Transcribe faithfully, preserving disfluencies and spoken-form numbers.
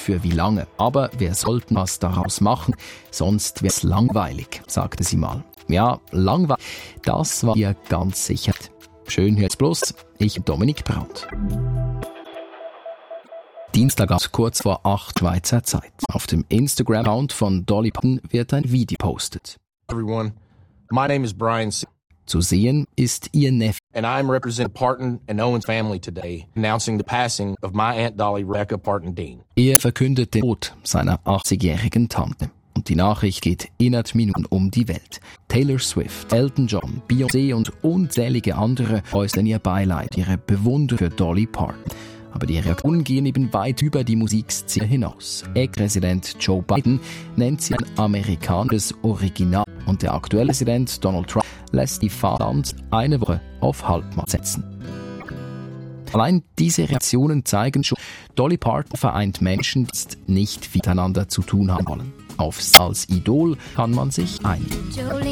für wie lange. Aber wir sollten was daraus machen, sonst wär's langweilig, sagte sie mal. Ja, langweilig, das war ihr ganz sicher. Schön hört's bloß, ich bin Dominik Brandt. Dienstagabend kurz vor acht Schweizer Zeit. Auf dem Instagram-Account von Dolly Parton wird ein Video gepostet. Everyone, my name is Brian C. Zu sehen ist ihr Neffe. And I'm representing Parton and Owens family today, announcing the passing of my Aunt Dolly Rebecca Parton Dean. Er verkündet den Tod seiner achtzigjährigen Tante. Und die Nachricht geht innerhalb Minuten um die Welt. Taylor Swift, Elton John, Beyoncé und unzählige andere äußern ihr Beileid, ihre Bewunderung für Dolly Parton. Aber die Reaktionen gehen eben weit über die Musikszene hinaus. Ex-Präsident Joe Biden nennt sie ein amerikanisches Original. Und der aktuelle Präsident Donald Trump lässt die Vaterland eine Woche auf Halbmast setzen. Allein diese Reaktionen zeigen schon, Dolly Parton vereint Menschen, die nicht miteinander zu tun haben wollen. Auf sie als Idol kann man sich einigen.